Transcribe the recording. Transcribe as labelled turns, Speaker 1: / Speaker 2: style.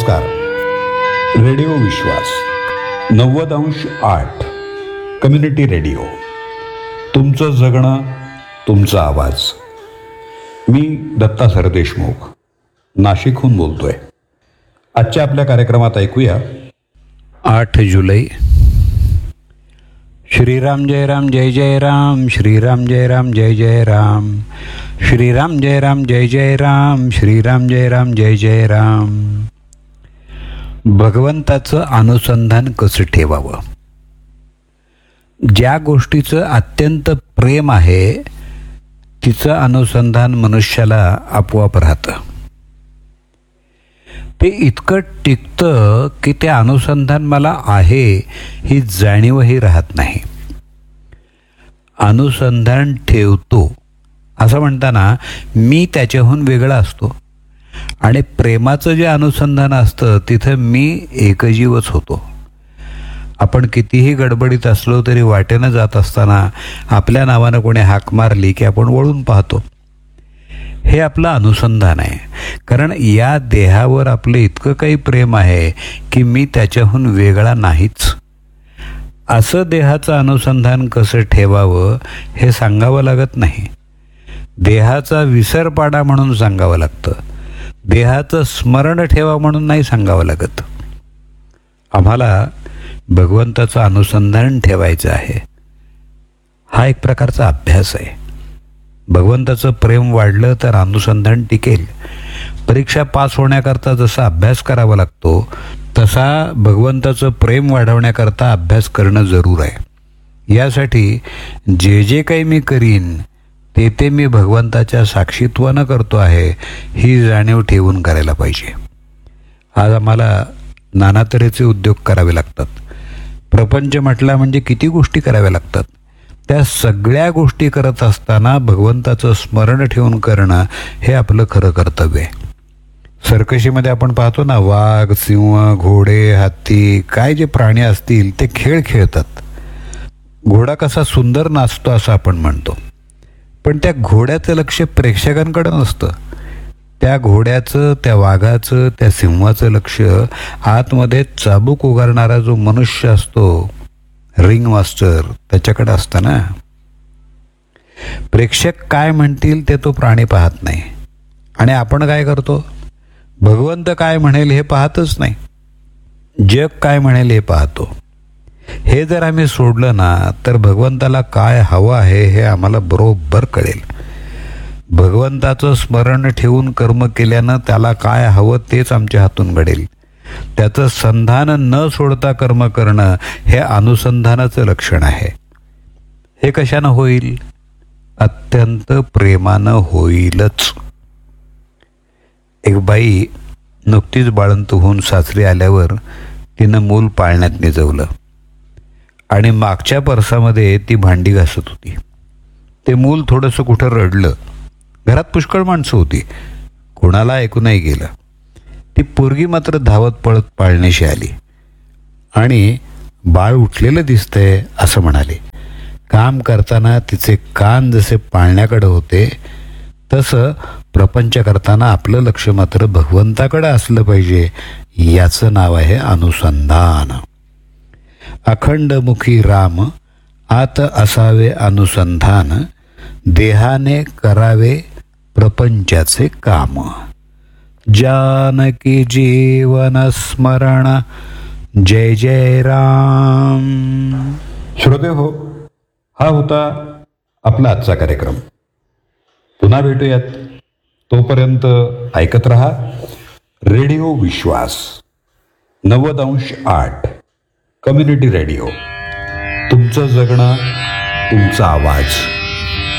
Speaker 1: नमस्कार. रेडिओ विश्वास 90.8 community radio. तुमचं जगणं, तुमचा आवाज. मी दत्ता सरदेशमुख नाशिकहून बोलतोय. आजच्या आपल्या कार्यक्रमात ऐकूया
Speaker 2: 8 जुलै. श्रीराम जय राम जय जय राम, श्रीराम जय राम जय जय राम, श्रीराम जय राम जय जय राम, श्रीराम जय राम जय जय राम. भगवंताचं अनुसंधान कसं ठेवावं? ज्या गोष्टीचं अत्यंत प्रेम आहे तिचं अनुसंधान मनुष्याला आपोआप राहतं. ते इतकं टिकतं की ते अनुसंधान मला आहे ही जाणीवही राहत नाही. अनुसंधान ठेवतो असं म्हणताना मी त्याच्याहून वेगळा असतो आणि प्रेमाचं जे अनुसंधान असतं तिथं मी एकजीवच होतो. आपण कितीही गडबडीत असलो तरी वाटेनं जात असताना आपल्या नावानं कोणी हाक मारली की आपण वळून पाहतो. हे आपलं अनुसंधान आहे. कारण या देहावर आपलं इतकं काही प्रेम आहे की मी त्याच्याहून वेगळा नाहीच. असं देहाचं अनुसंधान कसं ठेवावं हे सांगावं लागत नाही. देहाचा विसर पाडा म्हणून सांगावं लागतं. देहाचं स्मरण ठेवा म्हणून नाही सांगावं लागत. आम्हाला भगवंताचं अनुसंधान ठेवायचं आहे. हा एक प्रकारचा अभ्यास आहे. भगवंताचं प्रेम वाढलं तर अनुसंधान टिकेल. परीक्षा पास होण्याकरता जसा अभ्यास करावा लागतो तसा भगवंताचं प्रेम वाढवण्याकरता अभ्यास करणं जरूर आहे. यासाठी जे जे काही मी करीन ते मी भगवंताच्या साक्षीत्वानं करतो आहे ही जाणीव ठेवून करायला पाहिजे. आज आम्हाला नाना तऱ्हेचे उद्योग करावे लागतात. प्रपंच म्हटला म्हणजे किती गोष्टी कराव्या लागतात. त्या सगळ्या गोष्टी करत असताना भगवंताचं स्मरण ठेवून करणं हे आपलं खरं कर्तव्य आहे. सर्कशीमध्ये आपण पाहतो ना, वाघ, सिंह, घोडे, हत्ती, काय जे प्राणी असतील ते खेळ खेळतात. घोडा कसा सुंदर नाचतो असं आपण म्हणतो, पण त्या घोड्याचं लक्ष प्रेक्षकांकडे नसतं. त्या घोड्याचं, त्या वाघाचं, त्या सिंहाचं लक्ष आतमध्ये चाबूक उगारणारा जो मनुष्य असतो, रिंग मास्टर, त्याच्याकडे असतं ना. प्रेक्षक काय म्हणतील ते तो प्राणी पाहत नाही आणि आपण काय करतो? भगवंत काय म्हणेल हे पाहतच नाही. जग काय म्हणेल हे पाहतो. हे जर आम्ही सोडलं ना तर भगवंताला काय हवं आहे हे आम्हाला बरोबर कळेल. भगवंताचं स्मरण ठेवून कर्म केल्यानं त्याला काय हवं तेच आमच्या हातून घडेल. त्याचं संधान न सोडता कर्म करणं हे अनुसंधानाचं लक्षण आहे. हे कशानं होईल? अत्यंत प्रेमानं होईलच. एक बाई नुकतीच बाळंत होऊन सासरी आल्यावर तिनं मूल पाळण्यात निजवलं आणि मागच्या परसामध्ये ती भांडी घासत होती. ते मूल थोडंसं कुठं रडलं. घरात पुष्कळ माणसं होती, कोणाला ऐकू नाही गेलं. ती पोरगी मात्र धावत पळत पाळण्याशी आली आणि बाळ उठलेलं दिसतंय असं म्हणाली. काम करताना तिचे कान जसे पाळण्याकडे होते तसं प्रपंच करताना आपलं लक्ष मात्र भगवंताकडे असलं पाहिजे. याचं नाव आहे अनुसंधान. अखंडमुखी राम आत असावे अनुसंधान, देहाने करावे प्रपंचाचे काम. जानकी जीवन स्मरण जय जय राम.
Speaker 1: श्रोते हो, हा होता आपला आजचा कार्यक्रम. पुन्हा भेटूयात. तोपर्यंत ऐकत रहा रेडिओ विश्वास 90.8 कम्युनिटी रेडिओ. तुमचं जगणं, तुमचा आवाज.